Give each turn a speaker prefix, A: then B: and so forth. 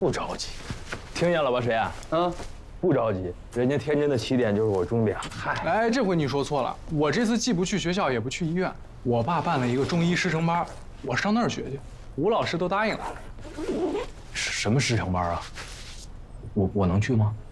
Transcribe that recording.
A: 不着急，听见了吧，谁啊？
B: 啊，
A: 不着急，人家天津的起点就是我终点。嗨，
C: 哎，这回你说错了，我这次既不去学校，也不去医院，我爸办了一个中医师承班，我上那儿学去。吴老师都答应了。
A: 什么师承班啊？我能去吗？